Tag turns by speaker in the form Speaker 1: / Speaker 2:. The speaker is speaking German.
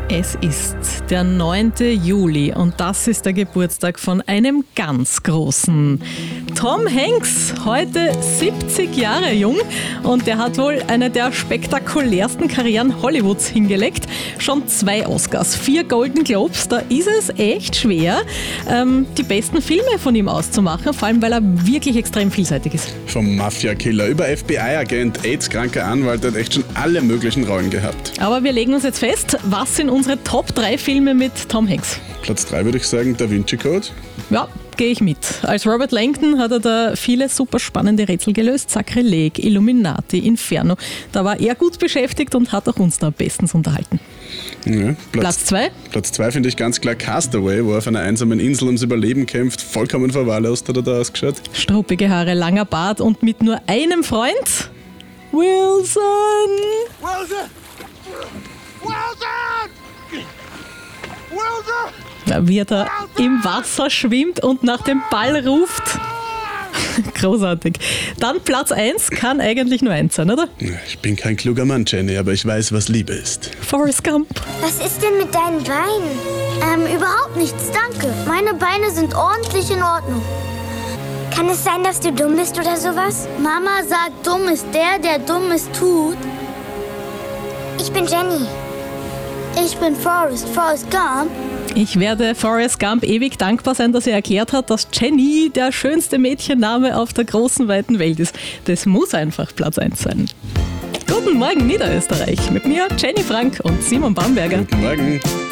Speaker 1: Es ist der 9. Juli und das ist der Geburtstag von einem ganz Großen. Tom Hanks, heute 70 Jahre jung und der hat wohl eine der spektakulärsten Karrieren Hollywoods hingelegt. Schon 2 Oscars, 4 Golden Globes, da ist es echt schwer, die besten Filme von ihm auszumachen, vor allem weil er wirklich extrem vielseitig ist.
Speaker 2: Vom Mafia-Killer über FBI-Agent, AIDS-kranker Anwalt, hat echt schon alle möglichen Rollen gehabt.
Speaker 1: Aber wir legen uns jetzt fest, was sind unsere Top 3 Filme mit Tom Hanks?
Speaker 2: Platz 3 würde ich sagen, Da Vinci Code.
Speaker 1: Ja, gehe ich mit. Als Robert Langdon hat er da viele super spannende Rätsel gelöst. Sakrileg, Illuminati, Inferno. Da war er gut beschäftigt und hat auch uns da bestens unterhalten.
Speaker 2: Ja,
Speaker 1: Platz 2?
Speaker 2: Platz 2 finde ich ganz klar Castaway, wo er auf einer einsamen Insel ums Überleben kämpft. Vollkommen verwahrlost hat er da ausgeschaut.
Speaker 1: Struppige Haare, langer Bart und mit nur einem Freund? Wilson!
Speaker 3: Wilson! Wilson! Wilson!
Speaker 1: Ja, wie er da im Wasser schwimmt und nach dem Ball ruft. Großartig. Dann Platz 1 kann eigentlich nur 1 sein, oder?
Speaker 2: Ich bin kein kluger Mann, Jenny, aber ich weiß, was Liebe ist.
Speaker 1: Forrest Gump.
Speaker 4: Was ist denn mit deinen Beinen? Überhaupt nichts, danke. Meine Beine sind ordentlich in Ordnung. Kann es sein, dass du dumm bist oder sowas? Mama sagt, dumm ist der Dummes tut. Ich bin Jenny. Ich bin Forrest Gump.
Speaker 1: Ich werde Forrest Gump ewig dankbar sein, dass er erklärt hat, dass Jenny der schönste Mädchenname auf der großen, weiten Welt ist. Das muss einfach Platz 1 sein. Guten Morgen, Niederösterreich. Mit mir, Jenny Frank und Simon Bamberger.
Speaker 2: Guten Morgen.